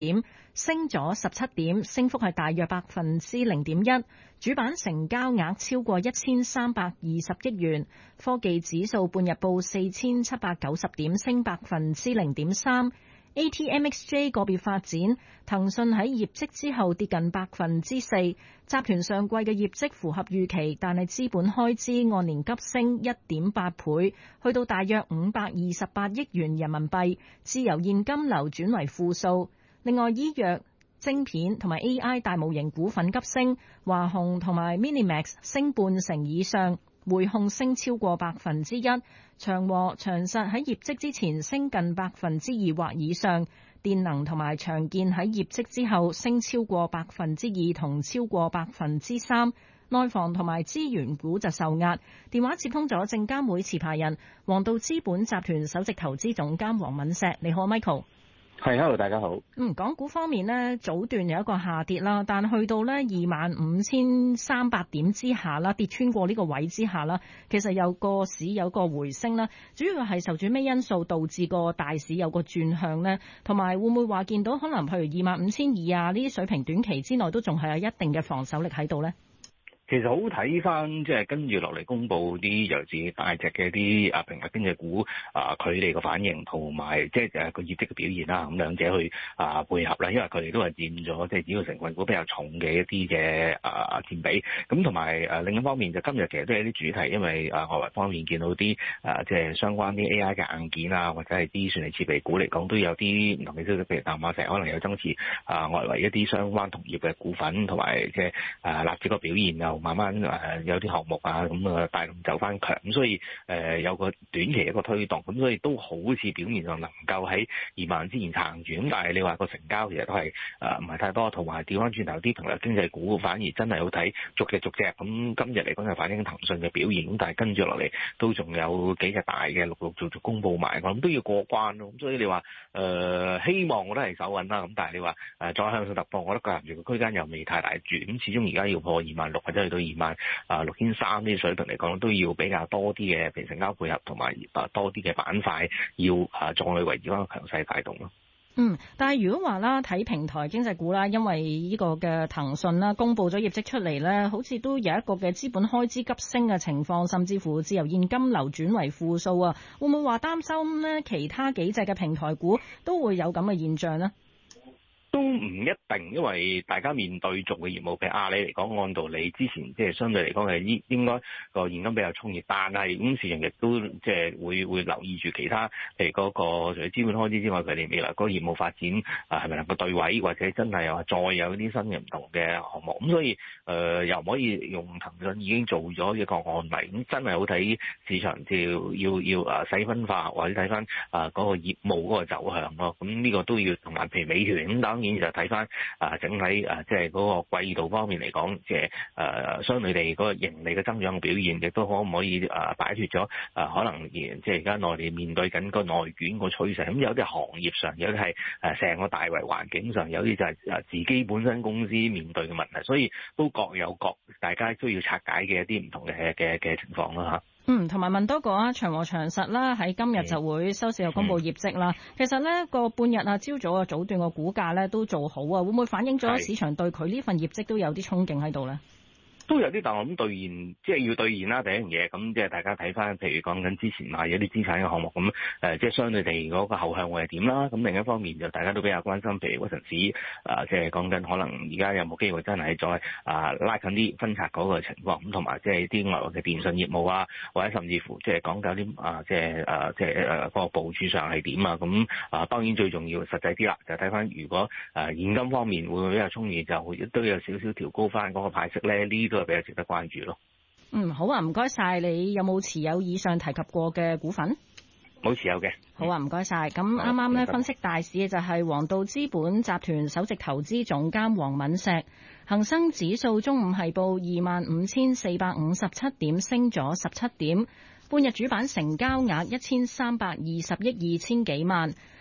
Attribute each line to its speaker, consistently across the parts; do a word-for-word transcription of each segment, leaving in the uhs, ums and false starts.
Speaker 1: 點，升咗十七點，升幅係大約百分之零點一。主板成交額超過一千三百二十億元。科技指數半日報四千七百九十點，升百分之零點三。A T M X J 個別發展，騰訊喺業績之後跌近百分之四，集團上季嘅業績符合預期，但係資本開支按年急升一點八倍，去到大約五百二十八億元人民幣，自由現金流轉為負數。另外，醫藥、晶片同埋 A I 大模型股份急升，華虹同埋 Minimax 升半成以上。匯控升超過百分之一，長和、長實喺業績之前升近百分之二或以上，電能同埋長建喺業績之後升超過百分之二同超過百分之三，內房同埋資源股就受壓。電話接通咗證監會持牌人黃道資本集團首席投資總監黃敏石，你好 Michael。
Speaker 2: 係，hello，大家好。
Speaker 1: 嗯，港股方面呢，早段有一個下跌啦，但去到呢二萬五千三百點之下啦，跌穿過呢個位之下啦，其實有個市有個回升啦，主要係受住咩因素導致個大市有個轉向呢？同埋會唔會話見到可能譬如二萬五千二啊呢啲水平短期之內都仲係有一定嘅防守力喺度呢？
Speaker 2: 其實好睇翻，即係跟住落嚟公佈啲由自己大隻嘅啲啊平台經濟股啊，佢哋個反應同埋即係誒個業績嘅表現啦，咁兩者去啊配合啦，因為佢哋都係佔咗即係主要成分股比較重嘅一啲嘅啊佔比。咁同埋誒另一方面就今日其實都有啲主題，因為啊外圍方面見到啲啊即係相關啲 A I 嘅硬件啊，或者係啲算力設備股嚟講都有啲唔同嘅消息，譬如淡馬錫可能有增持啊外圍一啲相關同業嘅股份，同埋即係啊納指個表現又慢慢誒有啲項目啊咁啊帶動走翻強，咁所以誒有個短期一個推動，咁所以都好似表面上能夠喺二萬之前撐住，咁但係你話個成交其實都係誒唔係太多，同埋調翻轉頭啲平台經濟股反而真係好睇逐隻逐隻，咁今日嚟講就反映騰訊嘅表現，咁但係跟住落嚟都仲有幾隻大嘅陸陸續續公佈埋，我諗都要過關咯，咁所以你話誒、呃、希望我都係守穩啦，咁但係你話誒再向上突破，我覺得個人住個區間又未太大住，咁始終而家要破二萬六或者去到二萬啊六千三呢啲水平嚟講，都要比較多啲嘅平成交配合，同埋啊多啲嘅板塊要啊再維持翻個強勢帶動咯。
Speaker 1: 嗯，但係如果話啦，睇平台經濟股啦，因為呢個嘅騰訊啦，公布咗業績出嚟咧，好似都有一個嘅資本開支急升嘅情況，甚至乎自由現金流轉為負數啊，會唔會話擔心呢？其他幾隻嘅平台股都會有咁嘅現象呢？
Speaker 2: 都唔一定，因為大家面對做嘅業務，譬如阿里嚟講，按道理之前即係相對嚟講係應應該個現金比較充裕，但係咁市場亦都即係會會留意住其他，譬如嗰個除咗資本開支之外，佢哋未來嗰個業務發展啊係咪能夠對位，或者真係又話再有啲新嘅唔同嘅項目，咁所以誒、呃、又唔可以用騰訊已經做咗一個案例，咁真係好睇市場就要要啊細分化，或者睇翻啊嗰個業務嗰個走向咯，咁呢個都要同埋譬如美團咁等。當然就睇翻啊，整體啊，即係嗰個季度方面嚟講，即係誒相對地嗰個盈利嘅增長嘅表現，亦都可唔可以啊擺脱咗啊？可能即係而家內地面對緊個內卷個趨勢，咁有啲行業上，有啲係誒成個大圍環境上，有啲就係誒自己本身公司面對嘅問題，所以都各有各大家都要拆解嘅一啲唔同嘅嘅嘅情況啦嚇。
Speaker 1: 嗯，同埋問多個啊，長和長實啦，喺今日就會收市又公布業績啦。嗯、其實呢個半日啊，朝早啊早段個股價咧都做好啊，會唔會反映咗市場對佢呢份業績都有啲憧憬喺度咧？
Speaker 2: 都有啲，但我諗兌現，即係要兌現啦。第一樣嘢，咁即係大家睇翻，譬如講緊之前買有啲資產嘅項目，咁誒，即係相對地嗰個後向會係點啦。咁另一方面就大家都比較關心，譬如嗰陣時啊，即係講緊可能而家有冇機會真係再啊拉近啲分拆嗰個情況，咁同埋即係啲外圍嘅電信業務啊，或者甚至乎即係講緊啲啊，即係啊，即係誒個部署上係點啊。咁啊，當然最重要實際啲啦，就睇翻如果誒現金方面會唔會比較充裕，就都有少少調高翻嗰個派息咧。呢都比較值得關注咯。
Speaker 1: 嗯，好啊，唔該晒。你有冇持有以上提及過嘅股份？
Speaker 2: 冇持有嘅。
Speaker 1: 好啊，唔該晒。咁啱啱咧分析大市嘅就係黃道資本集團首席投資總監黃敏石。恒生指數中午係報二萬五千四百五十七點，升咗十七點。半日主板成交額一千三百二十億二千幾萬。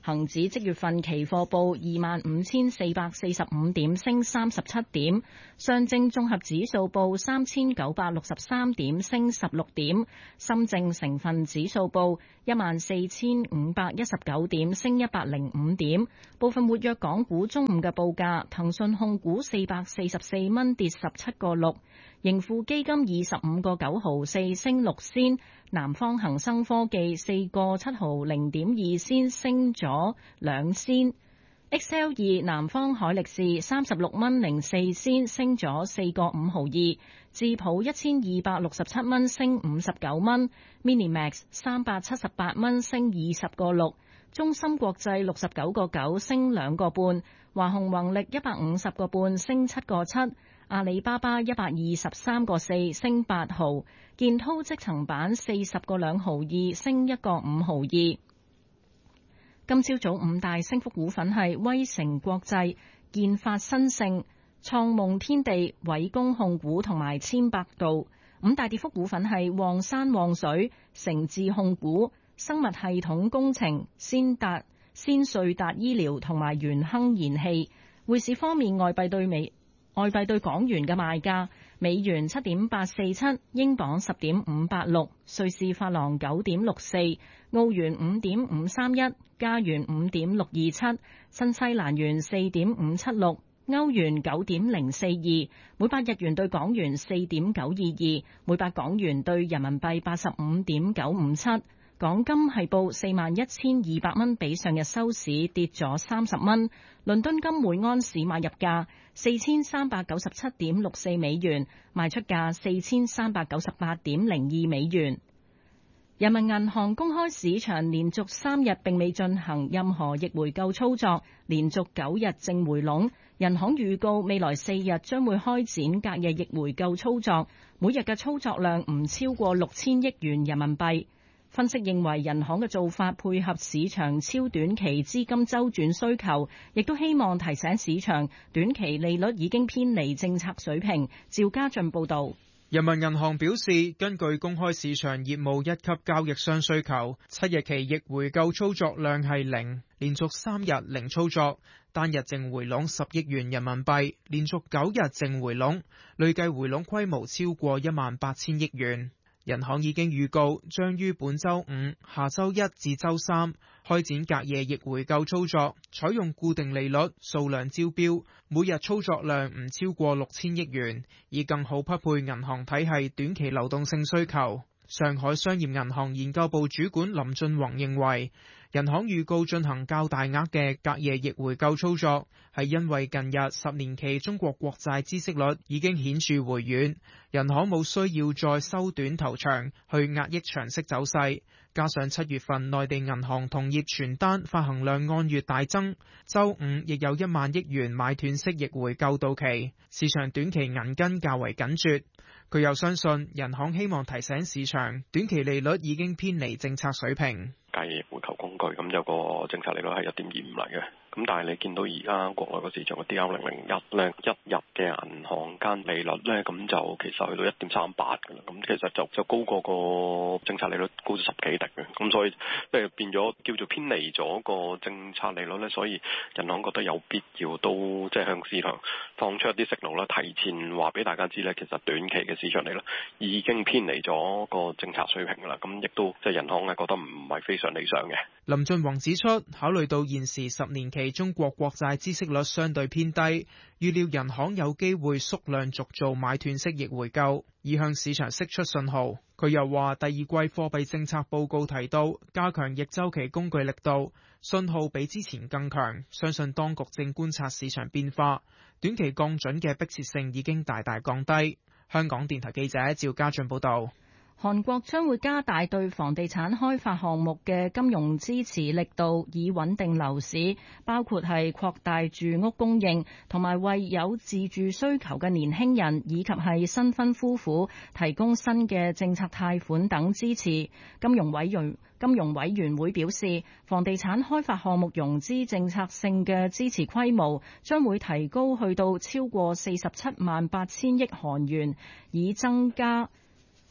Speaker 1: 恒指即月份期貨報二萬五千四百四十五點，升三十七點。上證綜合指數報三千九百六十三點，升十六點。深證成分指數報一萬四千五百一十九點，升一百零五點。部分活躍港股中午嘅報價，騰訊控股四百四十四蚊，跌十七個六。盈富基金二十五個九毫四，升六仙。南方恒生科技四個七毫零點二仙，升咗兩仙。X L 二南方海力士三十六蚊零四仙，升咗四個五毫二。智普一千二百六十七蚊，升五十九蚊。Minimax 三百七十八蚊，升二十個六。中芯國際六十九個九，升兩個半。華虹宏力一百五十個半，升七個七。阿里巴巴一百二十三個四，升八毫。建滔積層板四十個兩毫二，升一個五毫二。今朝早五大升幅股份係威城國際、建發新盛、創夢天地、偉工控股同埋千百度。五大跌幅股份係旺山旺水、成智控股、生物系統工程、先達、先瑞達醫療同埋元亨燃氣。匯市方面，外幣對美外幣對港元嘅賣價：美元七點八四七，英鎊十點五八六，瑞士法郎九點六四，澳元五點五三一，加元五點六二七，新西蘭元四點五七六，歐元九點零四二，每百日元對港元四點九二二，每百港元對人民幣八十五點九五七。港金係報四萬一千二百蚊，比上日收市跌咗三十蚊。倫敦金每安士買入價四千三百九十七點六四美元，賣出價四千三百九十八點零二美元。人民銀行公開市場連續三日並未進行任何逆回購操作，連續九日淨回籠。人行預告未來四日將會開展隔夜逆回購操作，每日嘅操作量唔超過六千億元人民幣。分析認為，人行嘅做法配合市場超短期資金周轉需求，亦都希望提醒市場短期利率已經偏離政策水平。趙家俊報導。
Speaker 3: 人民銀行表示，根據公開市場業務一級交易商需求，七日期逆回購操作量係零，連續三日零操作，單日淨回籠十億元人民幣，連續九日淨回籠，累計回籠規模超過一萬八千億元。人行已經預告，將於本週五、下週一至週三開展隔夜逆回購操作，採用固定利率，數量招標，每日操作量唔超過六千億元，以更好匹配銀行體系短期流動性需求。上海商業銀行研究部主管林俊宏認為，人行預告進行較大額嘅隔夜逆回購操作，係因為近日十年期中國國債孳息率已經顯著回軟，人行冇需要再收短投長去壓抑長息走勢。加上七月份內地銀行同業存單發行量按月大增，週五亦有一萬億元買斷式逆回購到期，市場短期銀根較為緊絀。佢又相信人行希望提醒市場，短期利率已經偏離政策水平。
Speaker 4: 隔夜回購工具咁有個政策利率係一點二五嚟嘅，咁但係你見到而家國內個市場嘅 D R 零零一咧，一日嘅銀行間利率咧，咁就其實去到一點三八㗎啦，咁其實就就高過個政策利率高咗十幾滴嘅，咁所以即係變咗叫做偏離咗個政策利率咧，所以銀行覺得有必要都即係向市場放出一啲息路啦，提前話俾大家知咧，其實短期嘅市場利率已經偏離咗個政策水平㗎啦，咁亦都即係銀行係覺得唔係非常理想嘅。
Speaker 3: 林俊宏指出，考慮到現時十年期中國國債孳息率相對偏低，預料人行有機會縮量續做買斷式逆回購，以向市場釋出信號。佢又話，第二季貨幣政策報告提到加強逆週期工具力度，信號比之前更強，相信當局正觀察市場變化，短期降準嘅迫切性已經大大降低。香港電台記者趙家俊報道。
Speaker 1: 韓國將會加大對房地產開發項目嘅金融支持力度，以穩定樓市，包括係擴大住屋供應，同埋為有自住需求嘅年輕人以及係新婚夫婦提供新嘅政策貸款等支持。金融委員金融委員會表示，房地產開發項目融資政策性嘅支持規模將會提高去到超過四十七萬八千億韓元，以增加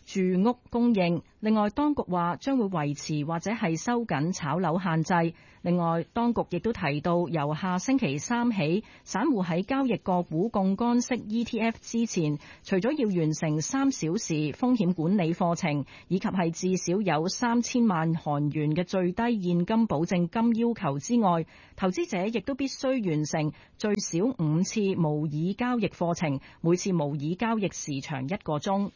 Speaker 1: 住屋供應。另外，當局話將會維持或者係收緊炒樓限制。另外，當局亦都提到，由下星期三起，散戶喺交易個股槓桿式 E T F 之前，除咗要完成三小時風險管理課程，以及係至少有三千萬韓元嘅最低現金保證金要求之外，投資者亦都必須完成最少五次模擬交易課程，每次模擬交易時長一個鐘。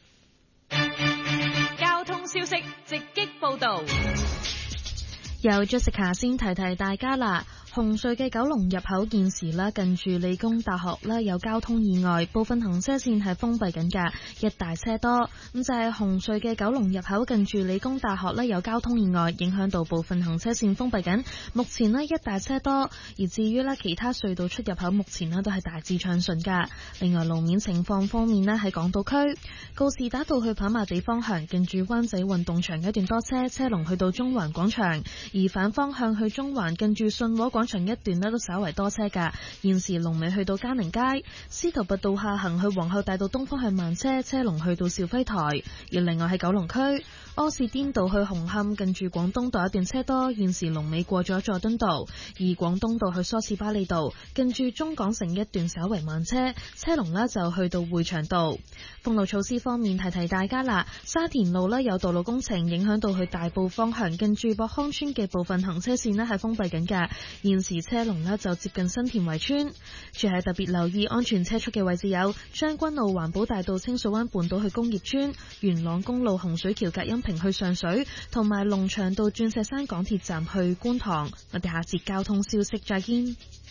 Speaker 5: 交通消息直擊報道，
Speaker 6: 由 Jessica 先提提大家啦。紅隧嘅九龍入口現時咧，近住理工大學咧有交通意外，部分行車線係封閉緊㗎，一大車多。咁就係紅隧嘅九龍入口近住理工大學咧有交通意外，影響到部分行車線封閉緊，目前咧一大車多。而至於咧其他隧道出入口，目前咧都係大致暢順㗎。另外路面情況方面咧，喺港島區告士打道去跑馬地方向，近住灣仔運動場一段多車，車龍去到中環廣場；而反方向去中環近住信和廣場一段咧都稍為多車㗎，現時龍尾去到嘉寧街，司徒拔道下行去皇后大道東方向慢車，車龍去到兆輝台。而另外喺九龍區柯士甸道去紅磡近住廣東道一段車多，現時龍尾過咗佐敦道，而廣東道去梳士巴利道近住中港城一段稍為慢車，車龍呢就去到匯祥道。封路措施方面提提大家啦，沙田路呢有道路工程影響到去大埔方向，近住博康村嘅部分行車線呢係封閉緊㗎，現時車龍呢就接近新田圍村。住喺特別留意安全車速嘅位置有將軍澳環保大道清水灣半島去工業村、元朗公路洪水橋隔音屏去上水，同埋龍翔道鑽石山港鐵站去觀塘。我哋下節交通消息再見。